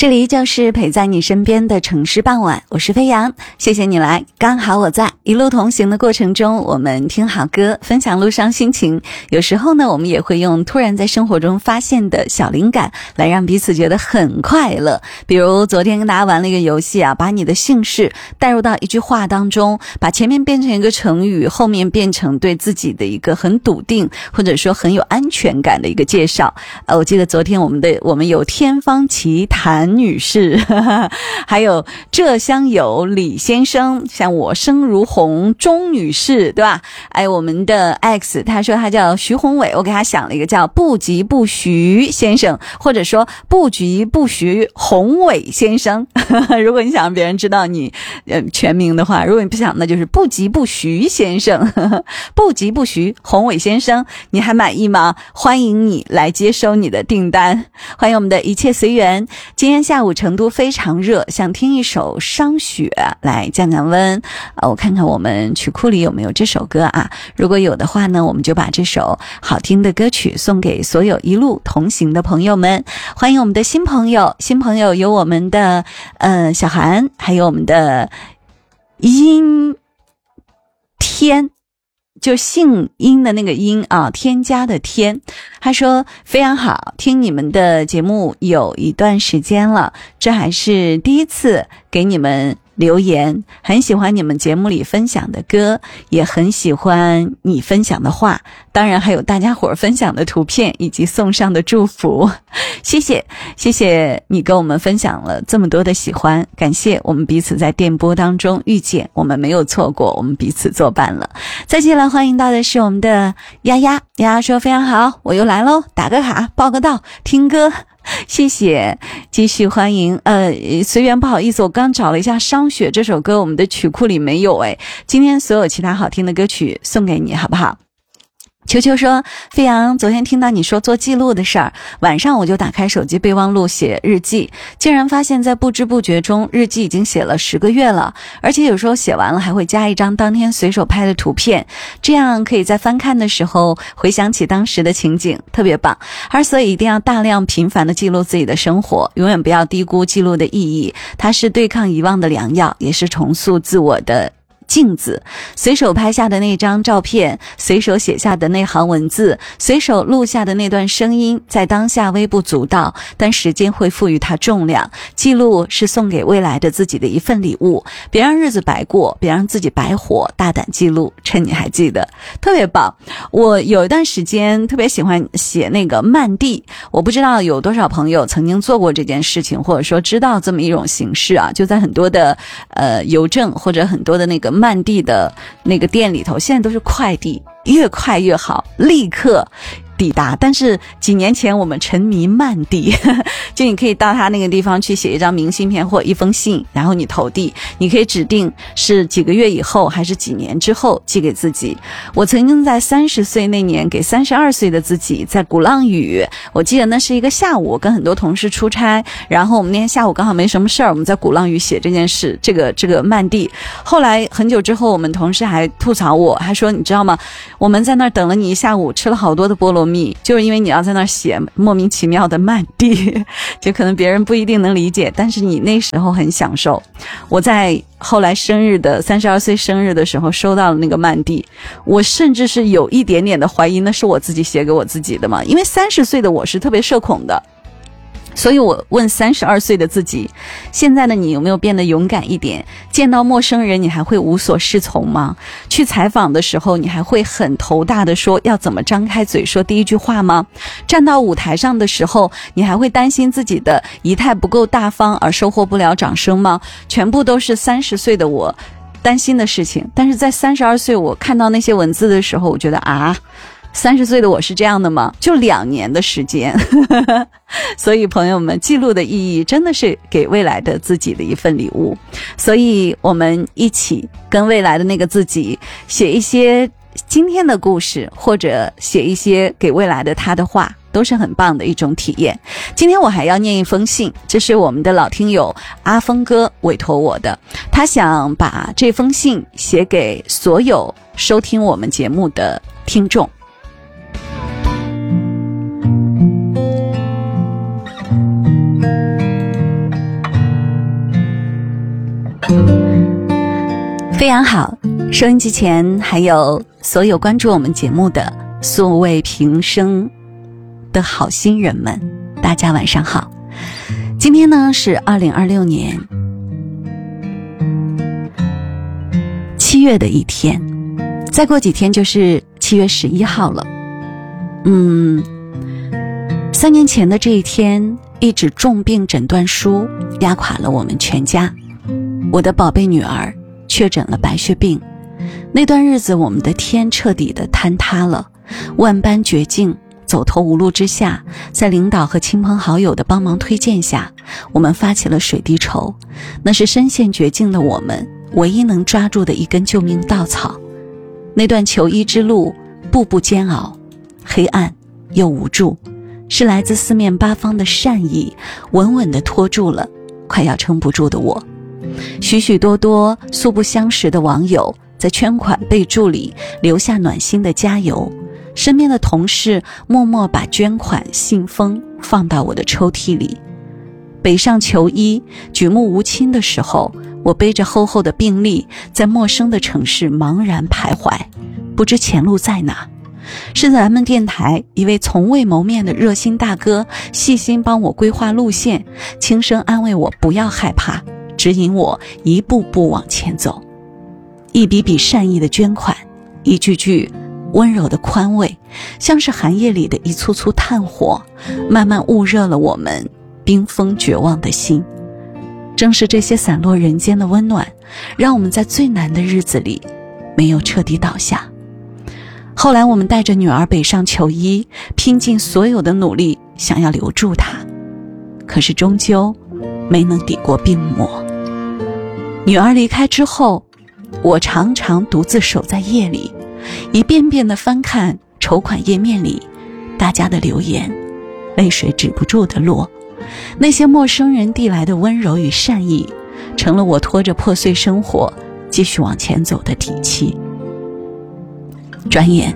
这里就是陪在你身边的城市傍晚，我是飞扬，谢谢你来，刚好我在。一路同行的过程中，我们听好歌，分享路上心情。有时候呢，我们也会用突然在生活中发现的小灵感来让彼此觉得很快乐。比如昨天跟大家玩了一个游戏啊，把你的姓氏带入到一句话当中，把前面变成一个成语，后面变成对自己的一个很笃定或者说很有安全感的一个介绍。我记得昨天我们有天方奇谭女士，还有浙江有李先生，像我生如红钟女士，对吧？我们的 X 他说他叫徐宏伟，我给他想了一个叫不疾不徐先生，或者说不疾不徐宏伟先生。如果你想让别人知道你全名的话，如果你不想，那就是不疾不徐先生。不疾不徐宏伟先生，你还满意吗？欢迎你来接收你的订单，欢迎我们的一切随缘。今天下午成都非常热，想听一首商雪来降降温。我看看我们曲库里有没有这首歌啊？如果有的话呢，我们就把这首好听的歌曲送给所有一路同行的朋友们。欢迎我们的新朋友有我们的小韩，还有我们的阴天，就姓殷的那个殷啊，添加的添。他说非常好，听你们的节目有一段时间了，这还是第一次给你们留言，很喜欢你们节目里分享的歌，也很喜欢你分享的话，当然还有大家伙分享的图片以及送上的祝福。谢谢你跟我们分享了这么多的喜欢，感谢我们彼此在电波当中遇见，我们没有错过，我们彼此作伴了。再接下来欢迎到的是我们的丫丫说非常好，我又来咯，打个卡报个到听歌，谢谢，继续欢迎。随缘不好意思，我刚找了一下商雪这首歌，我们的曲库里没有。今天所有其他好听的歌曲送给你好不好？球球说飞扬，昨天听到你说做记录的事儿，晚上我就打开手机备忘录写日记，竟然发现在不知不觉中日记已经写了10个月了，而且有时候写完了还会加一张当天随手拍的图片，这样可以在翻看的时候回想起当时的情景，特别棒。而所以一定要大量频繁的记录自己的生活，永远不要低估记录的意义，它是对抗遗忘的良药，也是重塑自我的镜子。随手拍下的那张照片，随手写下的那行文字，随手录下的那段声音，在当下微不足道，但时间会赋予它重量。记录是送给未来的自己的一份礼物，别让日子白过，别让自己白活，大胆记录，趁你还记得。特别棒。我有一段时间特别喜欢写那个漫地，我不知道有多少朋友曾经做过这件事情，或者说知道这么一种形式啊，就在很多的邮政或者很多的那个漫地的那个店里头，现在都是快递，越快越好，立刻抵达。但是几年前我们沉迷慢递，就你可以到他那个地方去写一张明信片或一封信，然后你投递，你可以指定是几个月以后还是几年之后寄给自己。我曾经在30岁那年给32岁的自己在鼓浪屿，我记得那是一个下午，跟很多同事出差，然后我们那天下午刚好没什么事儿，我们在鼓浪屿写这件事，这个慢递。后来很久之后，我们同事还吐槽我，还说你知道吗，我们在那儿等了你一下午，吃了好多的菠萝蜜，就是因为你要在那儿写莫名其妙的慢递，就可能别人不一定能理解，但是你那时候很享受。我在后来32岁生日的时候收到了那个慢递，我甚至是有一点点的怀疑那是我自己写给我自己的嘛，因为30岁的我是特别社恐的。所以我问32岁的自己，现在的你有没有变得勇敢一点？见到陌生人你还会无所适从吗？去采访的时候你还会很头大的说要怎么张开嘴说第一句话吗？站到舞台上的时候你还会担心自己的仪态不够大方而收获不了掌声吗？全部都是30岁的我担心的事情。但是在32岁我看到那些文字的时候，我觉得30岁的我是这样的吗？就2年的时间。所以朋友们，记录的意义真的是给未来的自己的一份礼物，所以我们一起跟未来的那个自己写一些今天的故事，或者写一些给未来的他的话，都是很棒的一种体验。今天我还要念一封信，这是我们的老听友阿峰哥委托我的，他想把这封信写给所有收听我们节目的听众。 非常好，收音机前还有所有关注我们节目的素未平生的好心人们，大家晚上好。今天呢是2026年7月的一天，再过几天就是7月11号了。3年前的这一天，一纸重病诊断书压垮了我们全家。我的宝贝女儿确诊了白血病，那段日子我们的天彻底的坍塌了，万般绝境，走投无路之下，在领导和亲朋好友的帮忙推荐下，我们发起了水滴筹，那是深陷绝境的我们唯一能抓住的一根救命稻草。那段求医之路步步煎熬，黑暗又无助，是来自四面八方的善意稳稳地拖住了快要撑不住的我。许许多多素不相识的网友在捐款备注里留下暖心的加油，身边的同事默默把捐款信封放到我的抽屉里。北上求医举目无亲的时候，我背着厚厚的病历在陌生的城市茫然徘徊，不知前路在哪。是咱们电台一位从未谋面的热心大哥细心帮我规划路线，轻声安慰我不要害怕，指引我一步步往前走。一笔笔善意的捐款，一句句温柔的宽慰，像是寒夜里的一簇簇炭火，慢慢焐热了我们冰封绝望的心。正是这些散落人间的温暖，让我们在最难的日子里没有彻底倒下。后来我们带着女儿北上求医，拼尽所有的努力想要留住她，可是终究没能抵过病魔。女儿离开之后，我常常独自守在夜里，一遍遍地翻看筹款页面里大家的留言，泪水止不住地落。那些陌生人递来的温柔与善意，成了我拖着破碎生活继续往前走的底气。转眼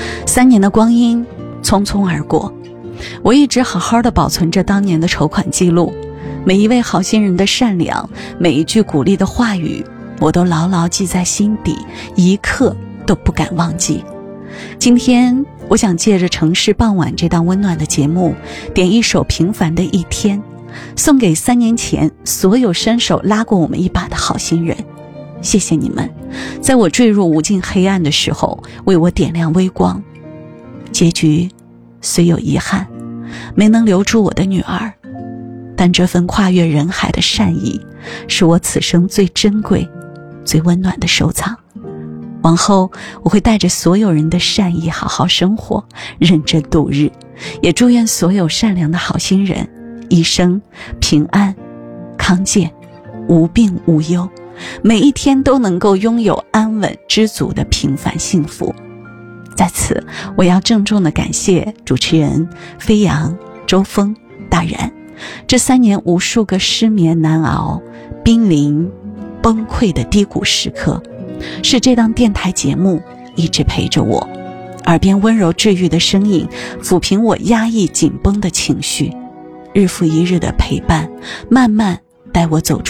3年的光阴匆匆而过，我一直好好地保存着当年的筹款记录，每一位好心人的善良，每一句鼓励的话语，我都牢牢记在心底，一刻都不敢忘记。今天我想借着城市傍晚这档温暖的节目，点一首平凡的一天，送给3年前所有伸手拉过我们一把的好心人。谢谢你们，在我坠入无尽黑暗的时候为我点亮微光。结局虽有遗憾，没能留住我的女儿，但这份跨越人海的善意，是我此生最珍贵最温暖的收藏。往后我会带着所有人的善意好好生活，认真度日，也祝愿所有善良的好心人一生平安康健，无病无忧，每一天都能够拥有安稳知足的平凡幸福。在此我要郑重地感谢主持人飞扬、周峰、大然，这3年无数个失眠难熬、濒临崩溃的低谷时刻，是这档电台节目一直陪着我，耳边温柔治愈的声音抚平我压抑紧绷的情绪，日复一日的陪伴，慢慢带我走出